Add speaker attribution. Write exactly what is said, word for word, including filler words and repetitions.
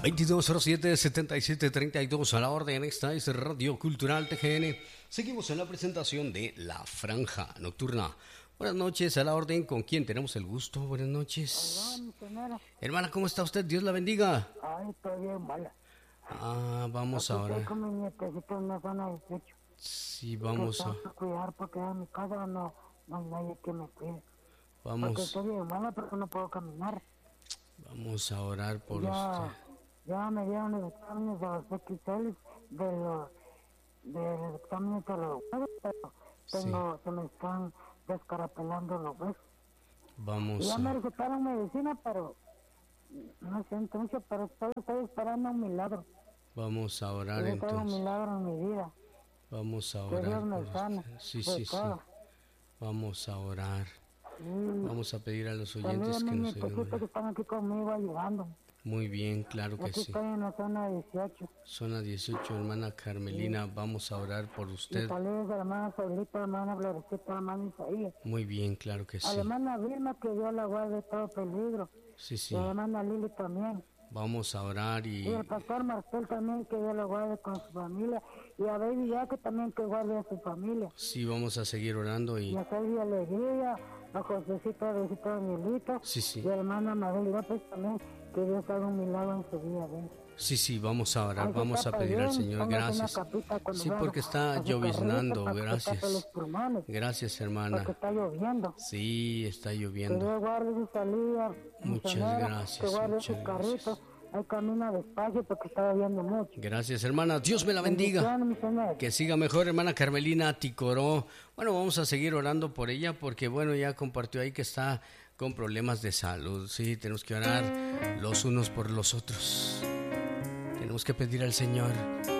Speaker 1: veintidós cero siete, setenta y siete treinta y dos a la orden. Esta es Radio Cultural T G N. Seguimos en la presentación de La Franja Nocturna. Buenas noches, a la orden. ¿Con quién tenemos el gusto? Buenas noches.
Speaker 2: Hola,
Speaker 1: hermana, ¿cómo está usted? Dios la bendiga.
Speaker 2: Ay, estoy bien mala.
Speaker 1: Ah, vamos
Speaker 2: Aquí
Speaker 1: ahora.
Speaker 2: estoy con mi nietecito en una zona dieciocho.
Speaker 1: Sí, vamos a...
Speaker 2: Que cuidar porque en mi casa no, no hay nadie que me cuide.
Speaker 1: Vamos.
Speaker 2: Porque estoy bien mala porque no puedo caminar.
Speaker 1: Vamos a orar por
Speaker 2: ya,
Speaker 1: usted.
Speaker 2: Ya me dieron los exámenes de los X L, de los, de los exámenes de los huesos, pero tengo, sí. Se me están descarapelando los huesos.
Speaker 1: Vamos
Speaker 2: y ya
Speaker 1: a...
Speaker 2: me recetaron medicina, pero no siento mucho, pero estoy, estoy esperando un milagro.
Speaker 1: Vamos a orar
Speaker 2: Yo
Speaker 1: entonces.
Speaker 2: un milagro en mi vida.
Speaker 1: Vamos a orar.
Speaker 2: Que Dios me
Speaker 1: por
Speaker 2: sane.
Speaker 1: usted. Sí, sí, sí. Vamos a orar.
Speaker 2: Sí.
Speaker 1: Vamos a pedir a los oyentes que nos ayuden.
Speaker 2: Que están aquí conmigo ayudando.
Speaker 1: Muy bien, claro que
Speaker 2: aquí
Speaker 1: sí.
Speaker 2: Estoy en la zona dieciocho.
Speaker 1: Zona dieciocho, hermana Carmelina, sí. Vamos a orar por usted.
Speaker 2: Y saludos a la hermana Solita, hermana Florecita, hermana Isaías.
Speaker 1: Muy bien, claro que sí.
Speaker 2: A la hermana Vilma, que Dios la guarde de todo peligro.
Speaker 1: Sí, sí.
Speaker 2: Y a la hermana Lili también.
Speaker 1: Vamos a orar y...
Speaker 2: Y el pastor Marcel también, que Dios lo guarde con su familia. Y a Baby Jack también, que guarde a su familia.
Speaker 1: Sí, vamos a seguir orando y...
Speaker 2: Y a Sergio Alegría, a Josecito de Danielito.
Speaker 1: Sí, sí.
Speaker 2: Y a la hermana Mabel López también, que Dios haga un milagro en su vida. ¿ves?
Speaker 1: Sí, sí, vamos a orar, vamos a pedir al Señor, gracias. Sí, porque está lloviznando, gracias. Gracias, hermana.
Speaker 2: Porque está lloviendo.
Speaker 1: Sí, está lloviendo.
Speaker 2: Que Dios guarde su salida.
Speaker 1: Muchas gracias.
Speaker 2: Que guarde su carrito. Ahí camina despacio porque está lloviendo mucho.
Speaker 1: Gracias, hermana. Dios me la bendiga. Que siga mejor, hermana Carmelina Ticoró. Bueno, vamos a seguir orando por ella porque, bueno, ya compartió ahí que está con problemas de salud. Sí, tenemos que orar los unos por los otros. Tenemos que pedir al Señor